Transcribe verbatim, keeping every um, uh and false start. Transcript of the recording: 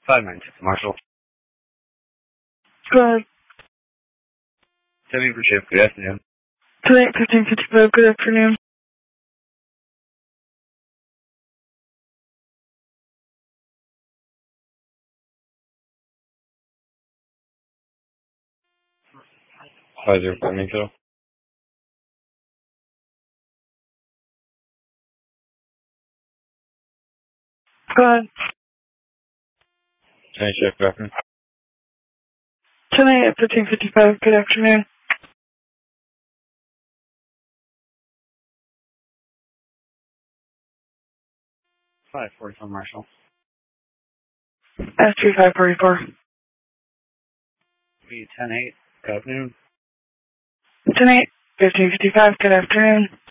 five nine six, Marshall. Go ahead. Timmy for shift, good afternoon. Tonight, fifteen fifty-five, good afternoon. five zero five nine zero. Go ahead. Tonight shift, good afternoon. Tonight at fifteen fifty-five, good afternoon. five forty-four, Marshall. S three five forty-four. B ten eight, good afternoon. Tonight, fifteen fifty-five, good afternoon.